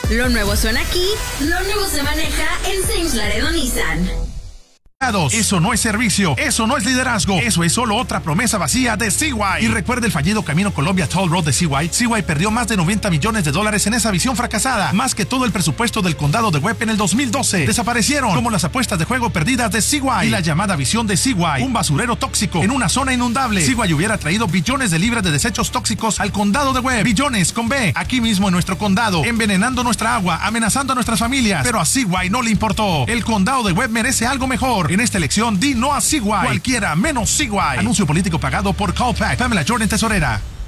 Lo nuevo suena aquí, lo nuevo se maneja en Sainz Laredo Nissan. Eso no es servicio, eso no es liderazgo, eso es solo otra promesa vacía de CY. Y recuerda el fallido Camino Colombia Toll Road de CY. CY perdió más de $90 millones en esa visión fracasada, más que todo el presupuesto del condado de Webb en el 2012. Desaparecieron como las apuestas de juego perdidas de CY y la llamada visión de CY, un basurero tóxico en una zona inundable. CY hubiera traído billones de libras de desechos tóxicos al condado de Webb, billones con B, aquí mismo en nuestro condado, envenenando nuestra agua, amenazando a nuestras familias, pero a CY no le importó. El condado de Webb merece algo mejor. En esta elección, di no a CY. Cualquiera menos CY. Anuncio político pagado por Callpack. Pamela Jordan, tesorera.